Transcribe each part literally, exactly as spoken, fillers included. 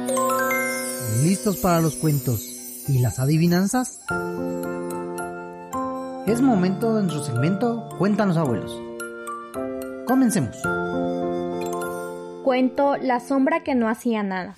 ¿Listos para los cuentos y las adivinanzas? Es momento de nuestro segmento Cuentan los abuelos. Comencemos. Cuento La sombra que no hacía nada.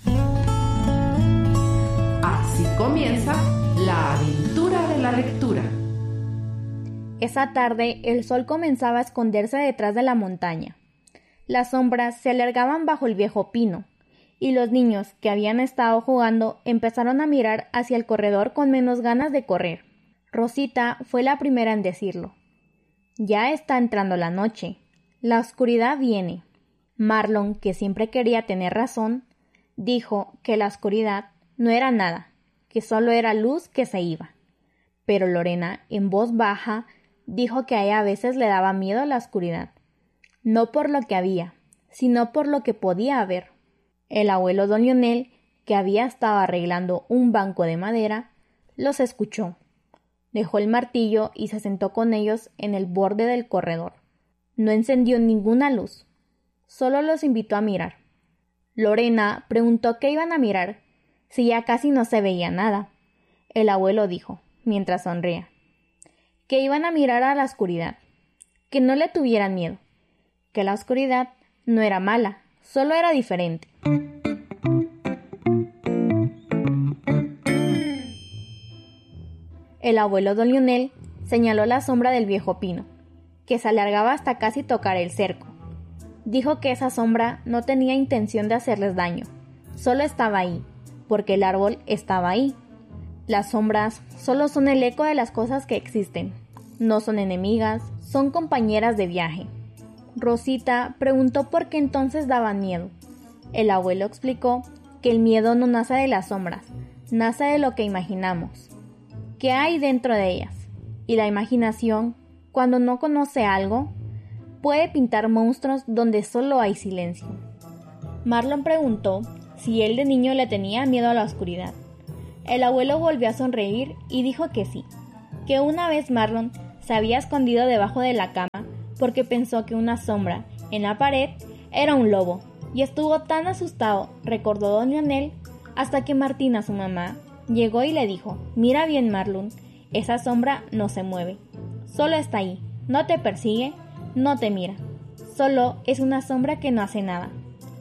Así comienza la aventura de la lectura. Esa tarde el sol comenzaba a esconderse detrás de la montaña. Las sombras se alargaban bajo el viejo pino, y los niños que habían estado jugando empezaron a mirar hacia el corredor con menos ganas de correr. Rosita fue la primera en decirlo. Ya está entrando la noche. La oscuridad viene. Marlon, que siempre quería tener razón, dijo que la oscuridad no era nada, que solo era luz que se iba. Pero Lorena, en voz baja, dijo que a ella a veces le daba miedo la oscuridad. No por lo que había, sino por lo que podía haber. El abuelo don Lionel, que había estado arreglando un banco de madera, los escuchó. Dejó el martillo y se sentó con ellos en el borde del corredor. No encendió ninguna luz, solo los invitó a mirar. Lorena preguntó qué iban a mirar, si ya casi no se veía nada. El abuelo dijo, mientras sonreía, que iban a mirar a la oscuridad, que no le tuvieran miedo, que la oscuridad no era mala, solo era diferente. El abuelo don Lionel señaló la sombra del viejo pino, que se alargaba hasta casi tocar el cerco. Dijo que esa sombra no tenía intención de hacerles daño, solo estaba ahí, porque el árbol estaba ahí. Las sombras solo son el eco de las cosas que existen, no son enemigas, son compañeras de viaje. Rosita preguntó por qué entonces daban miedo. El abuelo explicó que el miedo no nace de las sombras, nace de lo que imaginamos, que hay dentro de ellas, y la imaginación, cuando no conoce algo, puede pintar monstruos donde solo hay silencio. Marlon preguntó si él de niño le tenía miedo a la oscuridad. El abuelo volvió a sonreír y dijo que sí, que una vez Marlon se había escondido debajo de la cama porque pensó que una sombra en la pared era un lobo, y estuvo tan asustado, recordó don Lionel, hasta que Martina, su mamá, llegó y le dijo, mira bien Marlon, esa sombra no se mueve, solo está ahí, no te persigue, no te mira, solo es una sombra que no hace nada.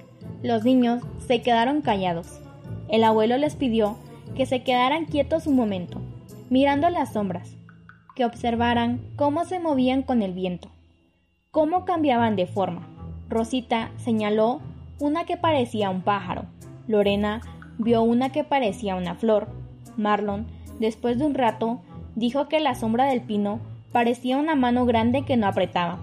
Los niños se quedaron callados. El abuelo les pidió que se quedaran quietos un momento, mirando las sombras, que observaran cómo se movían con el viento, cómo cambiaban de forma. Rosita señaló una que parecía un pájaro, Lorena vio una que parecía una flor, Marlon, después de un rato, dijo que la sombra del pino parecía una mano grande que no apretaba.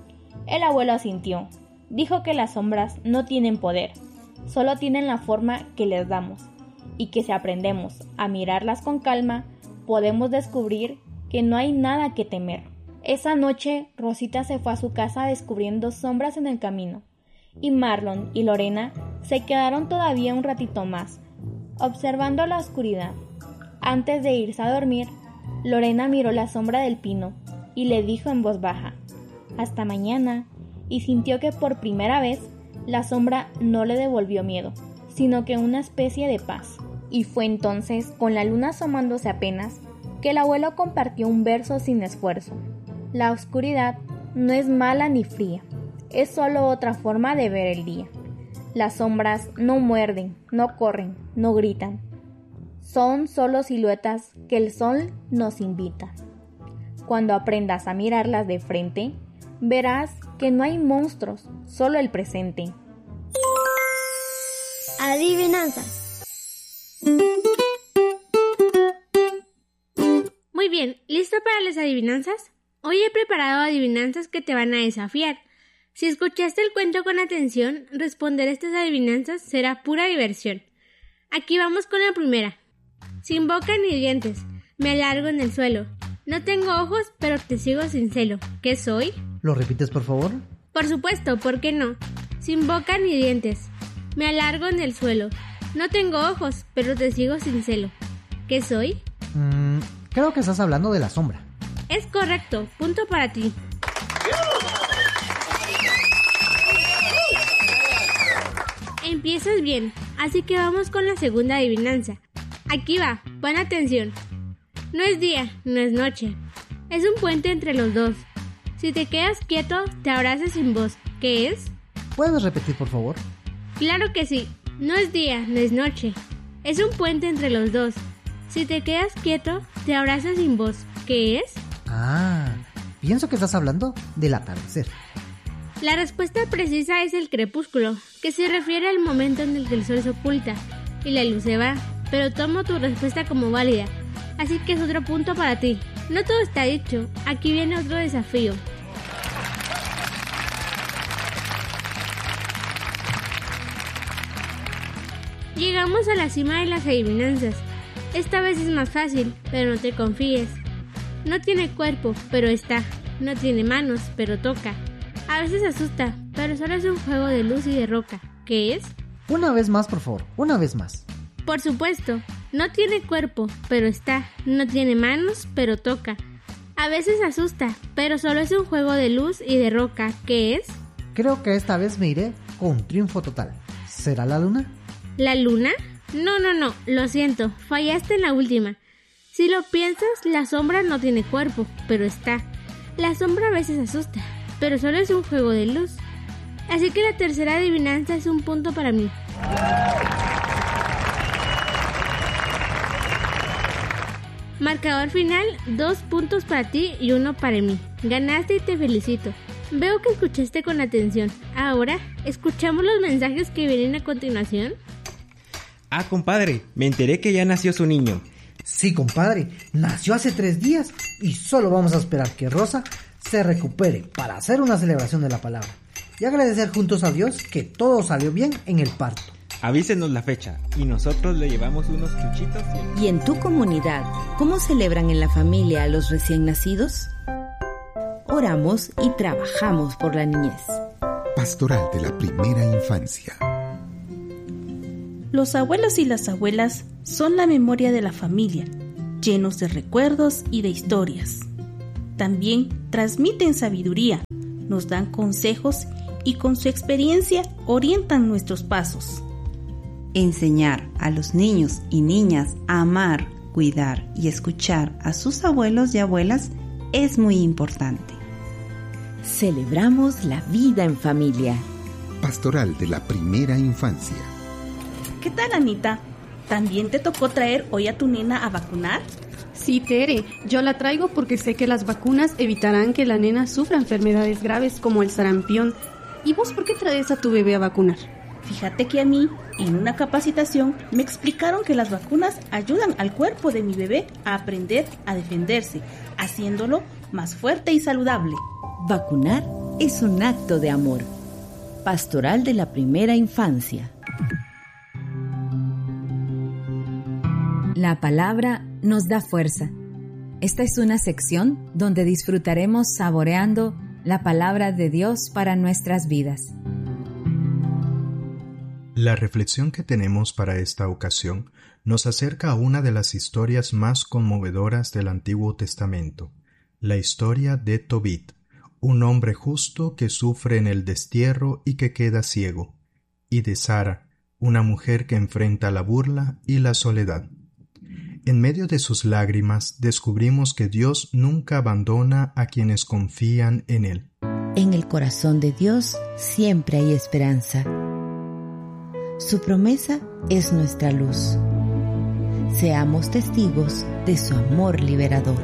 El abuelo asintió, dijo que las sombras no tienen poder, solo tienen la forma que les damos, y que si aprendemos a mirarlas con calma, podemos descubrir que no hay nada que temer. Esa noche, Rosita se fue a su casa descubriendo sombras en el camino, y Marlon y Lorena se quedaron todavía un ratito más, observando la oscuridad. Antes de irse a dormir, Lorena miró la sombra del pino y le dijo en voz baja, «Hasta mañana», y sintió que por primera vez la sombra no le devolvió miedo, sino que una especie de paz. Y fue entonces, con la luna asomándose apenas, que el abuelo compartió un verso sin esfuerzo. La oscuridad no es mala ni fría, es solo otra forma de ver el día. Las sombras no muerden, no corren, no gritan. Son solo siluetas que el sol nos invita. Cuando aprendas a mirarlas de frente, verás que no hay monstruos, solo el presente. Adivinanzas. Muy bien, ¿listo para las adivinanzas? Hoy he preparado adivinanzas que te van a desafiar. Si escuchaste el cuento con atención, responder estas adivinanzas será pura diversión. Aquí vamos con la primera. Sin boca ni dientes, me alargo en el suelo. No tengo ojos, pero te sigo sin celo. ¿Qué soy? ¿Lo repites, por favor? Por supuesto, ¿por qué no? Sin boca ni dientes, me alargo en el suelo. No tengo ojos, pero te sigo sin celo. ¿Qué soy? Mm, creo que estás hablando de la sombra. Es correcto, punto para ti. Empiezas bien. así que vamos con la segunda adivinanza. Aquí va, pon atención. No es día, no es noche. Es un puente entre los dos. Si te quedas quieto, te abrazas sin voz. ¿Qué es? ¿Puedes repetir, por favor? Claro que sí. No es día, no es noche. Es un puente entre los dos. Si te quedas quieto, te abrazas sin voz. ¿Qué es? Ah, pienso que estás hablando del atardecer. La respuesta precisa es el crepúsculo, que se refiere al momento en el que el sol se oculta y la luz se va, pero tomo tu respuesta como válida, así que es otro punto para ti. No todo está dicho, aquí viene otro desafío. Llegamos a la cima de las adivinanzas. Esta vez es más fácil, pero no te confíes. No tiene cuerpo, pero está. No tiene manos, pero toca. A veces asusta, pero solo es un juego de luz y de roca. ¿Qué es? Una vez más, por favor, una vez más. Por supuesto, no tiene cuerpo, pero está. No tiene manos, pero toca. A veces asusta, pero solo es un juego de luz y de roca. ¿Qué es? Creo que esta vez me iré con un triunfo total. ¿Será la luna? ¿La luna? No, no, no, lo siento, fallaste en la última. Si lo piensas, la sombra no tiene cuerpo, pero está. La sombra a veces asusta, pero solo es un juego de luz. Así que la tercera adivinanza es un punto para mí. Marcador final, dos puntos para ti y uno para mí. Ganaste y te felicito. Veo que escuchaste con atención. Ahora, ¿escuchamos los mensajes que vienen a continuación? Ah, compadre, me enteré que ya nació su niño. Sí, compadre, nació hace tres días y solo vamos a esperar que Rosa se recupere para hacer una celebración de la palabra y agradecer juntos a Dios que todo salió bien en el parto. Avísenos la fecha y nosotros le llevamos unos chuchitos. Y... ¿Y en tu comunidad, cómo celebran en la familia a los recién nacidos? Oramos y trabajamos por la niñez. Pastoral de la Primera Infancia. Los abuelos y las abuelas son la memoria de la familia, llenos de recuerdos y de historias. También transmiten sabiduría, nos dan consejos y con su experiencia orientan nuestros pasos. Enseñar a los niños y niñas a amar, cuidar y escuchar a sus abuelos y abuelas es muy importante. Celebramos la vida en familia. Pastoral de la Primera Infancia. ¿Qué tal, Anita? ¿También te tocó traer hoy a tu nena a vacunar? Sí, Tere, yo la traigo porque sé que las vacunas evitarán que la nena sufra enfermedades graves como el sarampión. ¿Y vos por qué traes a tu bebé a vacunar? Fíjate que a mí, en una capacitación, me explicaron que las vacunas ayudan al cuerpo de mi bebé a aprender a defenderse, haciéndolo más fuerte y saludable. Vacunar es un acto de amor. Pastoral de la Primera Infancia. La palabra nos da fuerza. Esta es una sección donde disfrutaremos saboreando la palabra de Dios para nuestras vidas. La reflexión que tenemos para esta ocasión nos acerca a una de las historias más conmovedoras del Antiguo Testamento, la historia de Tobit, un hombre justo que sufre en el destierro y que queda ciego, y de Sara, una mujer que enfrenta la burla y la soledad. En medio de sus lágrimas descubrimos que Dios nunca abandona a quienes confían en Él. En el corazón de Dios siempre hay esperanza. Su promesa es nuestra luz. Seamos testigos de su amor liberador.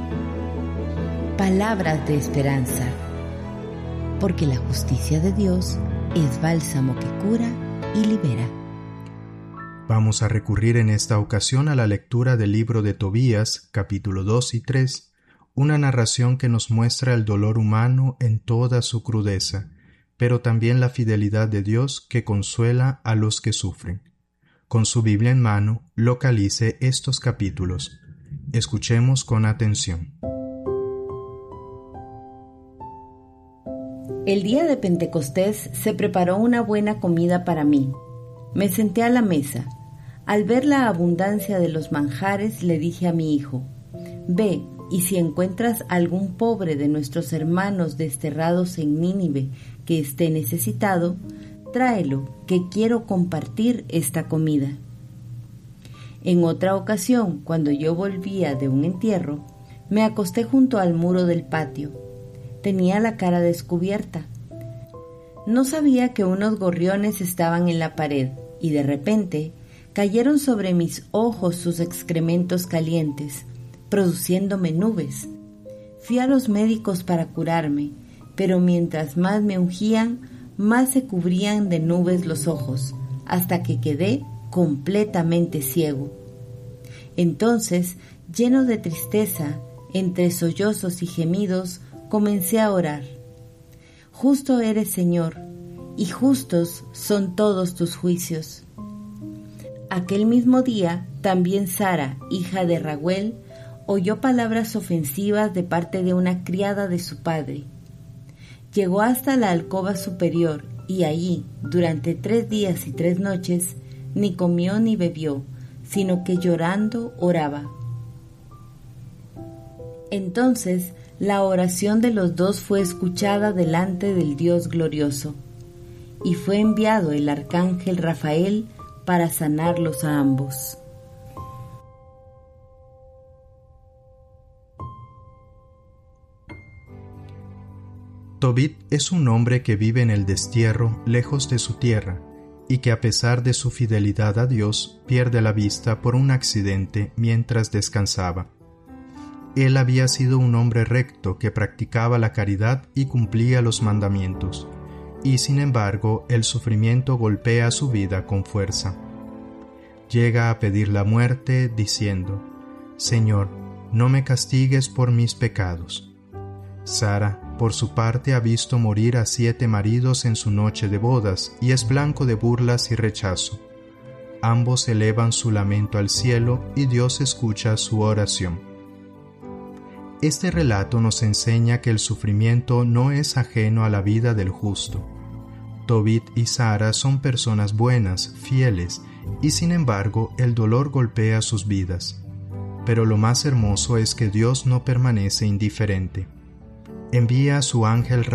Palabras de esperanza, porque la justicia de Dios es bálsamo que cura y libera. Vamos a recurrir en esta ocasión a la lectura del libro de Tobías, capítulo dos y tres, una narración que nos muestra el dolor humano en toda su crudeza, pero también la fidelidad de Dios que consuela a los que sufren. Con su Biblia en mano, localice estos capítulos. Escuchemos con atención. El día de Pentecostés se preparó una buena comida para mí. Me senté a la mesa. Al ver la abundancia de los manjares, le dije a mi hijo: ve, y si encuentras algún pobre de nuestros hermanos desterrados en Nínive que esté necesitado, tráelo, que quiero compartir esta comida. En otra ocasión, cuando yo volvía de un entierro, me acosté junto al muro del patio. Tenía la cara descubierta. No sabía que unos gorriones estaban en la pared y de repente cayeron sobre mis ojos sus excrementos calientes, produciéndome nubes. Fui a los médicos para curarme, pero mientras más me ungían, más se cubrían de nubes los ojos, hasta que quedé completamente ciego. Entonces, lleno de tristeza, entre sollozos y gemidos, comencé a orar. Justo eres, Señor, y justos son todos tus juicios. Aquel mismo día, también Sara, hija de Raguel, oyó palabras ofensivas de parte de una criada de su padre. Llegó hasta la alcoba superior y allí, durante tres días y tres noches, ni comió ni bebió, sino que llorando oraba. Entonces la oración de los dos fue escuchada delante del Dios glorioso, y fue enviado el arcángel Rafael para sanarlos a ambos. Tobit es un hombre que vive en el destierro, lejos de su tierra, y que a pesar de su fidelidad a Dios, pierde la vista por un accidente mientras descansaba. Él había sido un hombre recto que practicaba la caridad y cumplía los mandamientos, y sin embargo el sufrimiento golpea su vida con fuerza. Llega a pedir la muerte diciendo: «Señor, no me castigues por mis pecados». Sara, por su parte, ha visto morir a siete maridos en su noche de bodas y es blanco de burlas y rechazo. Ambos elevan su lamento al cielo y Dios escucha su oración. Este relato nos enseña que el sufrimiento no es ajeno a la vida del justo. Tobit y Sara son personas buenas, fieles, y sin embargo el dolor golpea sus vidas. Pero lo más hermoso es que Dios no permanece indiferente. Envía a su ángel